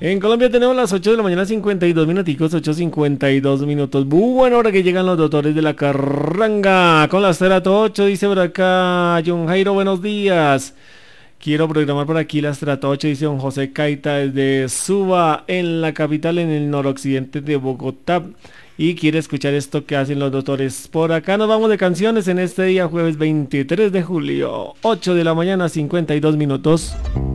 En Colombia tenemos las 8 de la mañana, 52 minuticos, 8:52 minutos. Buena hora que llegan los doctores de la carranga. Con la estrato 8, dice por acá John Jairo, buenos días. Quiero programar por aquí la estrato 8, dice don José Caita desde Suba, en la capital, en el noroccidente de Bogotá. Y quiere escuchar esto que hacen los doctores. Por acá nos vamos de canciones en este día, jueves 23 de julio, 8 de la mañana, 52 minutos.